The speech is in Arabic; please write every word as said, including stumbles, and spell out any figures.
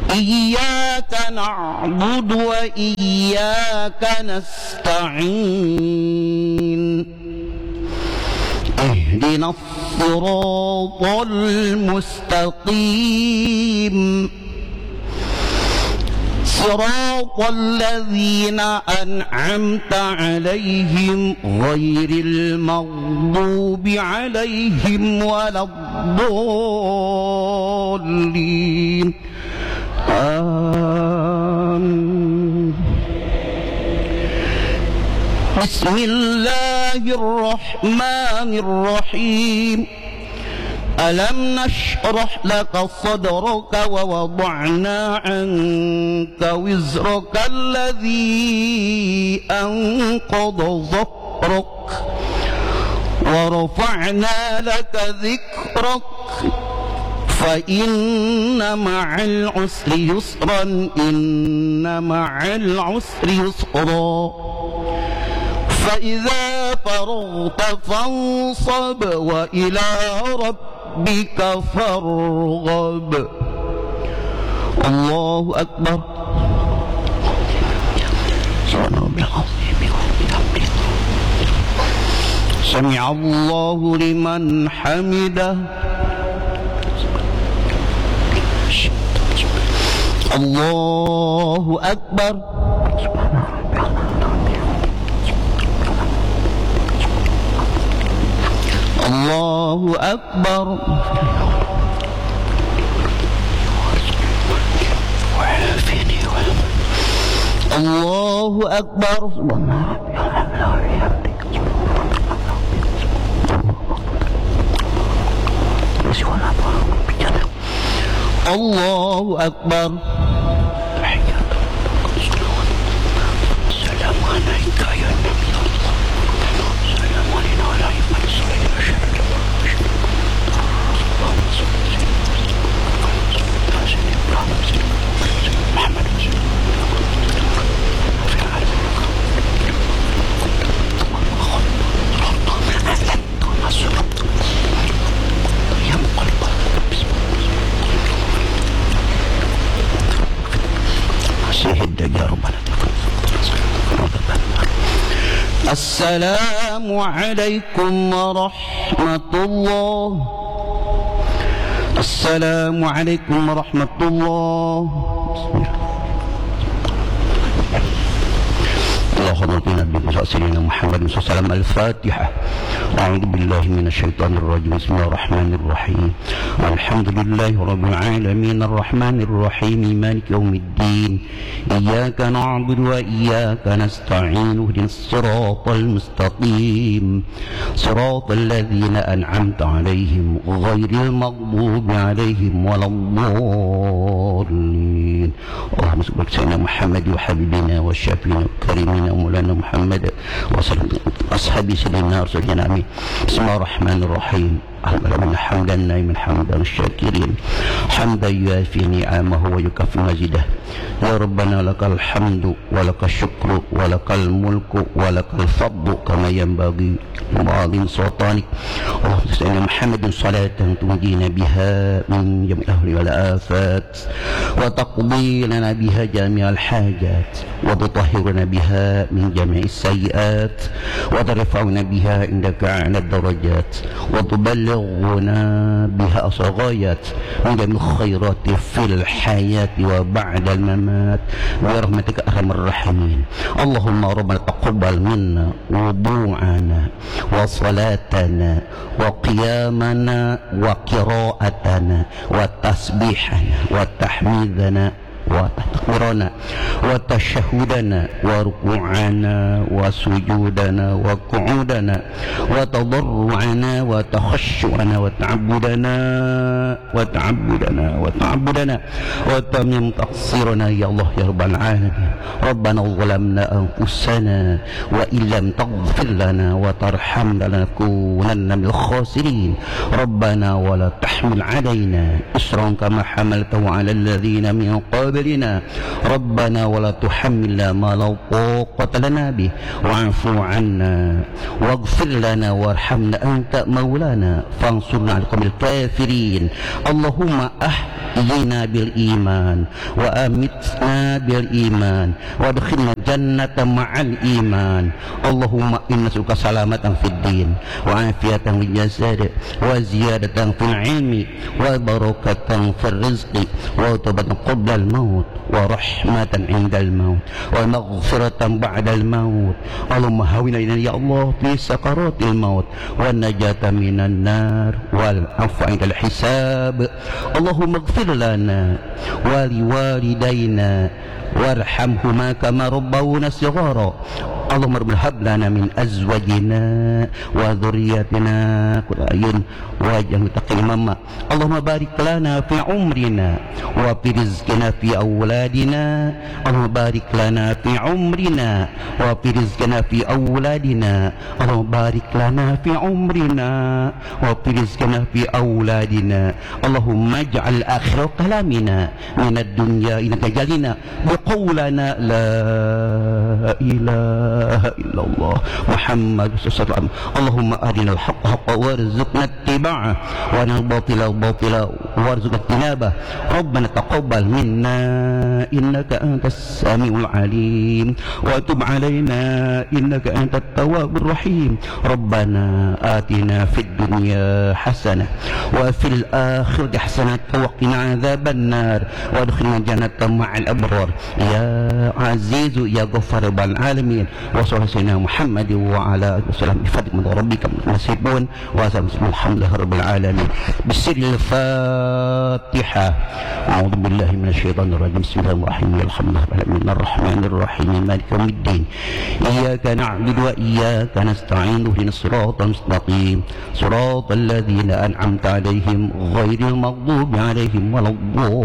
إياك نعبد وإياك نستعين اهدنا الصراط المستقيم صراط الذين أنعمت عليهم غير المغضوب عليهم ولا الضالين آمين. بسم الله الرحمن الرحيم. ألم نشرح لك صدرك ووضعنا عنك وزرك الذي أنقض ظهرك ورفعنا لك ذكرك فإن مع العسر يسرا إن مع العسر يسرا فإذا فرغت فانصب وإلى ربك فارغب. الله أكبر. سمع الله لمن حمده. الله أكبر. الله أكبر. الله أكبر. الله أكبر. السلام عليك يا نبي الله. السلام علينا وعلى عباد الصالحين. السلام عليكم ورحمة الله. السلام عليكم ورحمة الله. اللهم صل على سيدنا محمد صلى الله عليه وسلم. الفاتحة. أعوذ بالله من الشيطان الرجيم. بسم الله الرحمن الرحيم. الحمد لله رب العالمين الرحمن الرحيم مالك يوم الدين إياك نعبد وإياك نستعين اهدنا الصراط المستقيم صراط الذين أنعمت عليهم غير المغضوب عليهم ولا الضالين. اللهم صل على سيدنا محمد وحبيبنا وشافينا وكريمنا مولانا محمد وسلم أصحاب سيدنا رسولنا آمين. بسم الله الرحمن الرحيم. اللهم حمدا نعما حمدا الشاكرين حمدا يوافي نعمه ويكفي مزيده. يا ربنا لك الحمد ولك الشكر ولك الملك ولك الفضل كما ينبغي لعظيم سلطانك. اللهم صل على محمد صلاة تنجينا بها من جميع الأهل والآفات وتقضي لنا بها جميع الحاجات وتطهرنا بها من جميع السيئات وترفعنا بها عندك أعلى الدرجات وتبلغنا بها الغايات من جميع الخيرات في الحياة وبعد الممات برحمتك أرحم الراحمين. اللهم ربنا تقبل منا وضوءنا وصلاتنا وقيامنا وقراءتنا وتسبيحنا وتحميدنا وتكبيرنا وتشهدنا وركوعنا وسجودنا وقعودنا وتضرعنا وتخشعنا وتعبدنا وتعبدنا وتعبدنا وتمم تقصيرنا يا الله يا رب العالمين. ربنا ظلمنا أنفسنا وإن لم تغفر لنا وترحمنا لنكونن من الخاسرين. ربنا ولا تحمل علينا إصرا كما حملته على الذين من قبل ربنا ولا تحملنا ما لا طاقة لنا به واعف عنا واغفر لنا وارحمنا أنت مولانا فانصرنا على القوم الكافرين اللهم أحينا بالإيمان وأمتنا بالإيمان وادخلنا الجنة مع الإيمان اللهم إنا نسألك سلامة في الدين وعافية في الجسد وزيادة في العلم وبركة في الرزق وتوبة قبل الموت ورحمة عند الموت ومغفرة بعد الموت اللهم هون علينا يا الله في سكرات الموت والنجاة من النار والعفو عند الحساب اللهم اغفر لنا ولوالدينا وارحمهما كما ربونا صغارا اللهم رب هب لنا من أزواجنا وذرياتنا قرة أعين وجه متقين إماما اللهم بارك لنا في عمرنا وفي رزقنا في أولادنا اللهم بارك لنا في عمرنا وفي رزقنا في أولادنا اللهم بارك لنا في عمرنا وفي رزقنا في أولادنا اللهم اجعل آخر كلامنا من الدنيا إنك جعلنا بقولنا لا إله إلا الله محمد صلى الله عليه وسلم اللهم أرنا الحق حقا وارزقنا اتباعه وأرنا الباطل باطلا وارزقنا اجتنابه ربنا تقبل منا إنك أنت السميع العليم وتب علينا إنك أنت التواب الرحيم ربنا آتنا في الدنيا حسنة وفي الآخرة حسنة وقنا عذاب النار وادخلنا الجنة مع الأبرار يا عزيز يا غفار رب العالمين وصلى سيدنا محمد وعلى آله وسلم بفضل من ربك نسيبون وسلم الحمد لله رب العالمين بالسر الفاتحة أعوذ بالله من الشيطان الرجيم بسم الله الرحمن الرحيم الحمد لله رب العالمين الرحمن الرحيم مالك يوم الدين إياك نعبد وإياك نستعين اهدنا الصراط المستقيم صراط الذين أنعمت عليهم غير المغضوب عليهم ولا الضالين